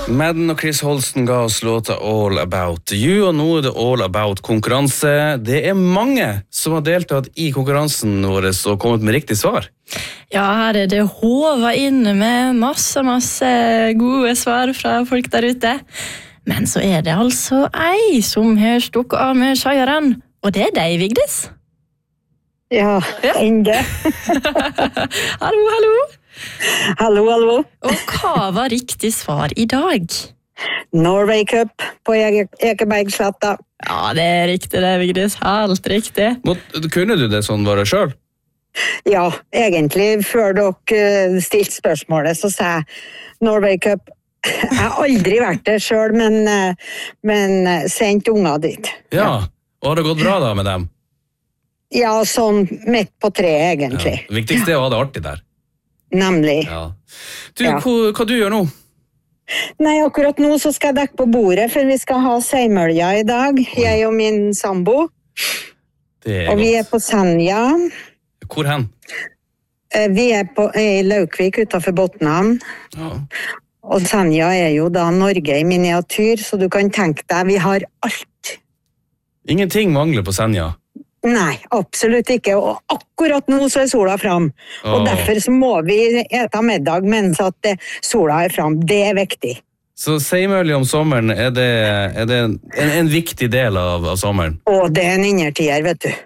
Madden og Chris Holsten ga oss låta All About You, og nå det All About konkurranse. Det mange som har deltatt i konkurransen vår og kommet med riktig svar. Ja, her det håva inne med masse gode svar fra folk der ute. Men så det altså ei som har stukket av med seieren, og det deg, Vigdis. Ja, enda. Hallo. Hallo. Og hva var riktig svar i dag? Norway Cup på Ekebergsletta. Ja, det riktig det, Vigdis. Helt riktig. Kunne du det sånn bare selv? Ja, egentlig før dere stilte spørsmålet, så sa jeg Norway Cup. Jeg har aldri vært der selv, men sendt unger dit. Ja, og har det gått bra da med dem? Ja, sånn midt på treet, egentlig. Ja, det viktigste å ha det artig der. Nemlig. Ja. Du, hva du gjør nå? Nei, akkurat nå så skal jeg dekke på bordet, for vi skal ha seimølja i dag, jeg og min sambo. Det og vi godt. På Senja. Hvor hen? Vi i Laukvik utenfor Botnhamn. Ja. Og Senja jo da Norge i miniatyr, så du kan tenke deg, vi har alt. Ingenting mangler på Senja? Nei, absolutt ikke, og akkurat nå så sola fram, og derfor så må vi ete middag mens at sola fram, det viktig. Så seimølje om sommeren, det en viktig del av sommeren? Og det en innertier, vet du.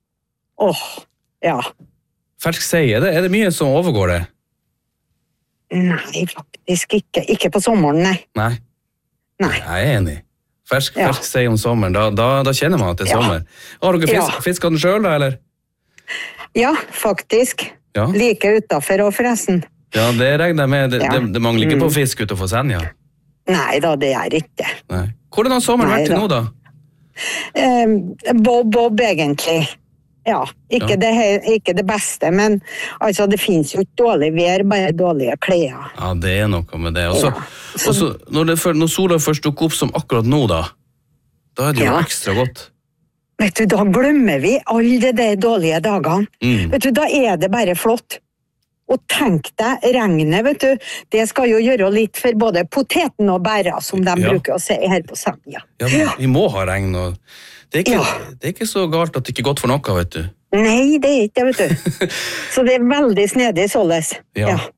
Ja. Fersk sei, det mye som overgår det? Nei, faktisk ikke. Ikke på sommeren, nei. Nei. Jeg enig. Fersk sei om sommeren, da kjenner man at det sommer. Har dere fisket den selv da, eller? Ja, faktisk. Ja. Like utenfor og forresten. Ja, det regner jeg med. Det mangler ikke på fisk utenfor Senja? Nei da, det ikke. Nei. Hvordan har sommeren vært til nå da? Bob egentlig. Ja, ikke det beste, men altså, det finnes jo ikke dårlig vær, bare dårlige klær. Ja, det noe med det. Og så når sola først dukker opp som akkurat nå da det jo ekstra godt. Vet du, da glemmer vi alle de dårlige dagene. Vet du, da det bare flott. Og tenk deg, regnet, vet du, det skal jo gjøre litt for både poteten og bæra, som de bruker å si her på Senja. Ja, vi må ha regn, og det ikke så galt at det ikke er godt for noe, vet du. Nei, det ikke det, vet du. Så det veldig snedig således. Ja.